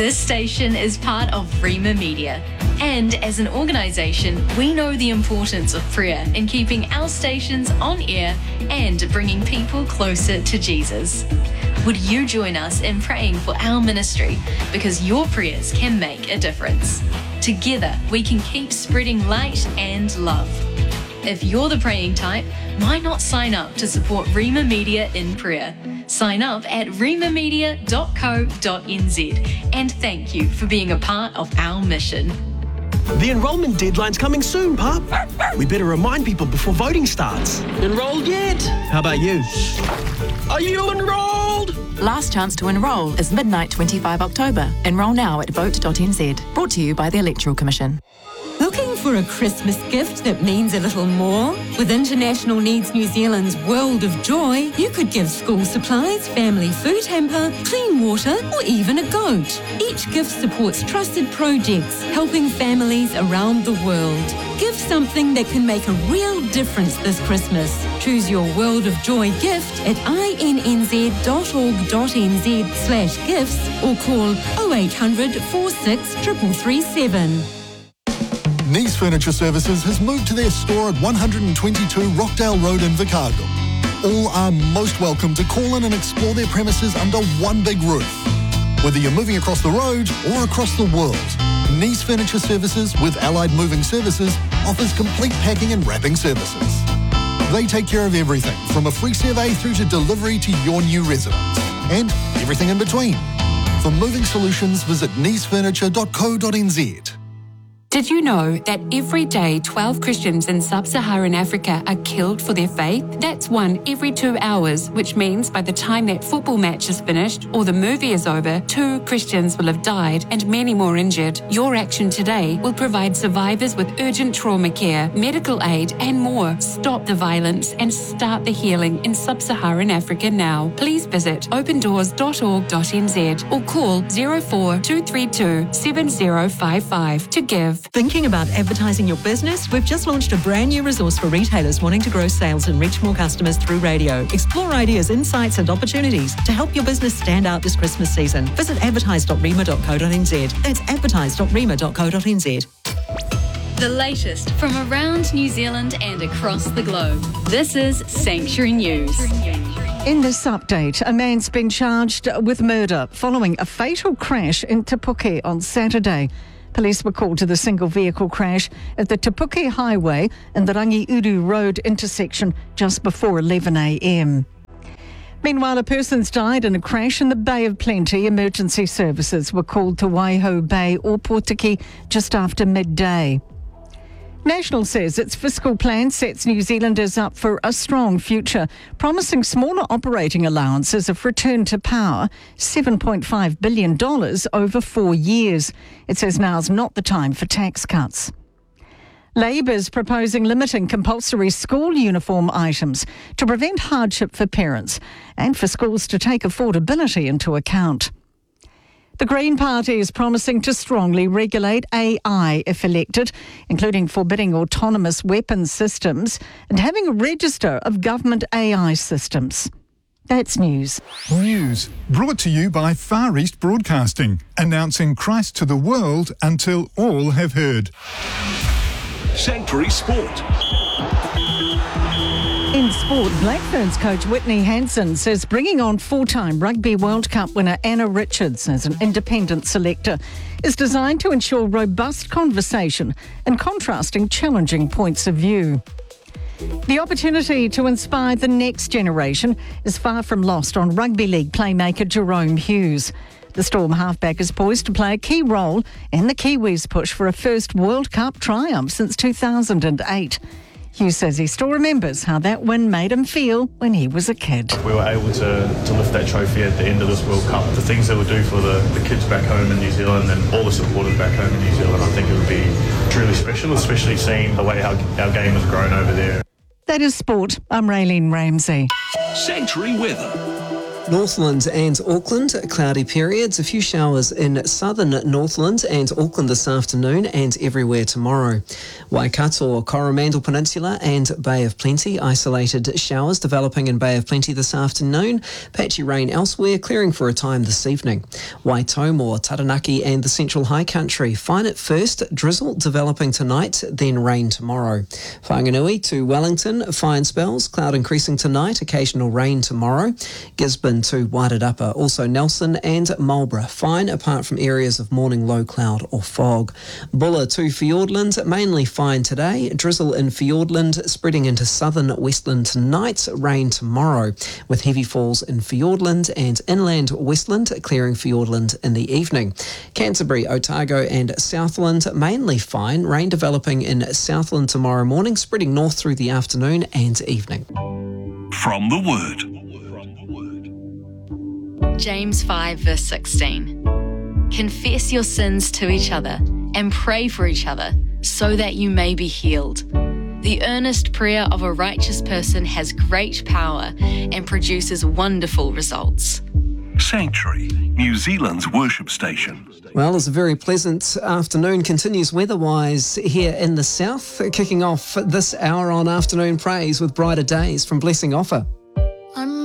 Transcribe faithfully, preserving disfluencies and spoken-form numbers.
This station is part of Rima Media. And as an organisation, we know the importance of prayer in keeping our stations on air and bringing people closer to Jesus. Would you join us in praying for our ministry? Because your prayers can make a difference. Together, we can keep spreading light and love. If you're the praying type, why not sign up to support Rima Media in prayer? Sign up at rima media dot co dot n z. And thank you for being a part of our mission. The enrolment deadline's coming soon, Pup. We better remind people before voting starts. Enrolled yet? How about you? Are you enrolled? Last chance to enrol is midnight twenty-fifth October. Enrol now at vote dot n z. Brought to you by the Electoral Commission. Looking for a Christmas gift that means a little more? With International Needs New Zealand's World of Joy, you could give school supplies, family food hamper, clean water, or even a goat. Each gift supports trusted projects, helping families around the world. Give something that can make a real difference this Christmas. Choose your World of Joy gift at i n n z dot org dot n z slash gifts or call oh eight hundred, four six, three three three seven. Nice Furniture Services has moved to their store at one twenty-two Rockdale Road in Invercargill. All are most welcome to call in and explore their premises under one big roof. Whether you're moving across the road or across the world, Nice Furniture Services with Allied Moving Services offers complete packing and wrapping services. They take care of everything from a free survey through to delivery to your new residence and everything in between. For moving solutions, visit nice furniture dot co dot n z. Did you know that every day twelve Christians in sub-Saharan Africa are killed for their faith? That's one every two hours, which means by the time that football match is finished or the movie is over, two Christians will have died and many more injured. Your action today will provide survivors with urgent trauma care, medical aid and more. Stop the violence and start the healing in sub-Saharan Africa now. Please visit open doors dot org dot n z or call zero four two three two seven zero five five to give. Thinking about advertising your business? We've just launched a brand new resource for retailers wanting to grow sales and reach more customers through radio. Explore ideas, insights and opportunities to help your business stand out this Christmas season. Visit advertise dot rima dot co dot n z. That's advertise dot rima dot co dot n z. The latest from around New Zealand and across the globe. This is Sanctuary News. In this update, a man's been charged with murder following a fatal crash in Te Puke on Saturday. Police were called to the single vehicle crash at the Te Puke Highway and the Rangiuru Road intersection just before eleven a m. Meanwhile, a person's died in a crash in the Bay of Plenty. Emergency services were called to Waiho Bay or Portiki just after midday. National says its fiscal plan sets New Zealanders up for a strong future, promising smaller operating allowances if returned to power, seven point five billion dollars over four years. It says now's not the time for tax cuts. Labour's proposing limiting compulsory school uniform items to prevent hardship for parents and for schools to take affordability into account. The Green Party is promising to strongly regulate A I if elected, including forbidding autonomous weapons systems and having a register of government A I systems. That's news. News brought to you by Far East Broadcasting, announcing Christ to the world until all have heard. Sanctuary Sport. In sport, Blackburns coach Whitney Hansen says bringing on four-time Rugby World Cup winner Anna Richards as an independent selector is designed to ensure robust conversation and contrasting challenging points of view. The opportunity to inspire the next generation is far from lost on rugby league playmaker Jerome Hughes. The Storm halfback is poised to play a key role in the Kiwis' push for a first World Cup triumph since two thousand eight. Hughes says he still remembers how that win made him feel when he was a kid. We were able to, to lift that trophy at the end of this World Cup. The things it would do for the, the kids back home in New Zealand and all the supporters back home in New Zealand, I think it would be truly special, especially seeing the way how our game has grown over there. That is sport. I'm Raylene Ramsey. Sanctuary weather. Northland and Auckland, cloudy periods. A few showers in southern Northland and Auckland this afternoon and everywhere tomorrow. Waikato, Coromandel Peninsula and Bay of Plenty, isolated showers developing in Bay of Plenty this afternoon. Patchy rain elsewhere, clearing for a time this evening. Waitomo, Taranaki and the Central High Country, fine at first, drizzle developing tonight, then rain tomorrow. Whanganui to Wellington, fine spells, cloud increasing tonight, occasional rain tomorrow. Gisborne to Wairarapa, also Nelson and Marlborough, fine apart from areas of morning low cloud or fog. Bulla to Fiordland, mainly fine today, drizzle in Fiordland spreading into southern Westland tonight, rain tomorrow with heavy falls in Fiordland and inland Westland, clearing Fiordland in the evening. Canterbury, Otago and Southland, mainly fine, rain developing in Southland tomorrow morning, spreading north through the afternoon and evening. From the Word. James five verse sixteen. Confess your sins to each other and pray for each other so that you may be healed. The earnest prayer of a righteous person has great power and produces wonderful results. Sanctuary, New Zealand's worship station. Well, it's a very pleasant afternoon. Continues weather-wise here in the south, kicking off this hour on Afternoon Praise with brighter days from Blessing Offer.